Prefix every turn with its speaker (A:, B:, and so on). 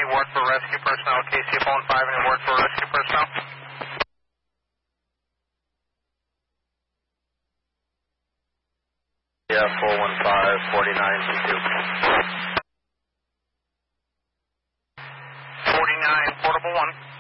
A: any word for rescue personnel? KCF 15, any word for rescue personnel?
B: Yeah, 415, 4922.
A: 49, portable 1.